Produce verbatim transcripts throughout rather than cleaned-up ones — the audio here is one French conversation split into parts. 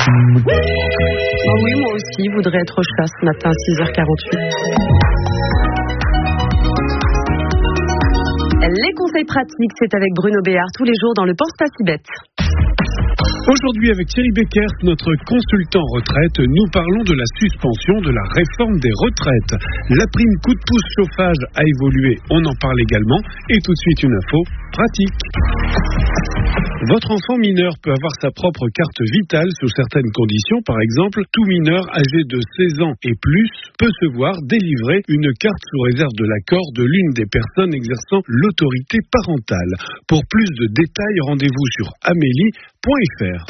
Oh oui, moi aussi, je voudrais être au chat ce matin à six heures quarante-huit. Les conseils pratiques, c'est avec Bruno Béard tous les jours dans le Pense pas si bête. Aujourd'hui, avec Thierry Beckers, notre consultant retraite, nous parlons de la suspension de la réforme des retraites. La prime coup de pouce chauffage a évolué, on en parle également. Et tout de suite, une info pratique. Votre enfant mineur peut avoir sa propre carte vitale sous certaines conditions. Par exemple, tout mineur âgé de seize ans et plus peut se voir délivrer une carte sous réserve de l'accord de l'une des personnes exerçant l'autorité parentale. Pour plus de détails, rendez-vous sur amélie point f r.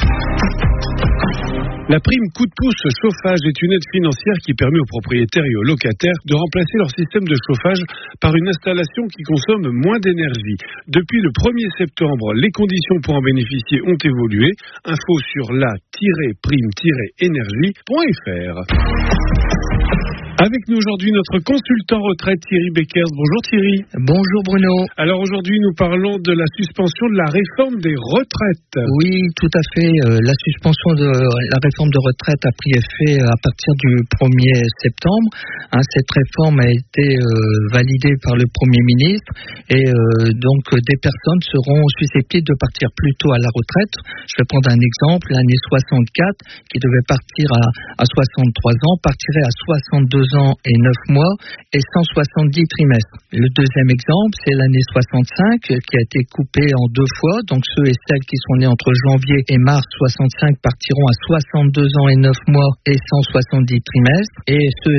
La prime coup de pouce chauffage est une aide financière qui permet aux propriétaires et aux locataires de remplacer leur système de chauffage par une installation qui consomme moins d'énergie. Depuis le premier septembre, les conditions pour en bénéficier ont évolué. Info sur la prime énergie point f r. Avec nous aujourd'hui notre consultant retraite Thierry Beckers. Bonjour Thierry. Bonjour Bruno. Alors aujourd'hui nous parlons de la suspension de la réforme des retraites. Oui, tout à fait. Euh, la suspension de la réforme de retraite a pris effet à partir du premier septembre. Hein, cette réforme a été euh, validée par le Premier ministre et euh, donc des personnes seront susceptibles de partir plus tôt à la retraite. Je vais prendre un exemple. L'année soixante-quatre, qui devait partir à, à soixante-trois ans, partirait à soixante-deux ans et neuf mois et cent soixante-dix trimestres. Le deuxième exemple, c'est l'année soixante-cinq qui a été coupée en deux fois. Donc ceux et celles qui sont nés entre janvier et mars soixante-cinq partiront à soixante-deux ans et neuf mois et cent soixante-dix trimestres. Et ceux